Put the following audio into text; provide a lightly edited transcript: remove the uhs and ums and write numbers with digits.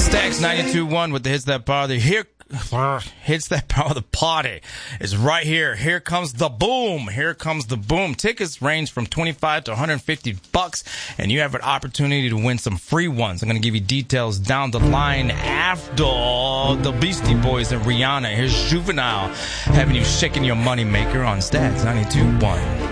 Stacks 92.1 with the Hits That Power. Hits That Power. The party is right here. Here comes the boom. Here comes the boom. Tickets range from $25 to $150, and you have an opportunity to win some free ones. I'm going to give you details down the line after the Beastie Boys and Rihanna. Here's Juvenile having you shaking your money maker on Stacks 92.1.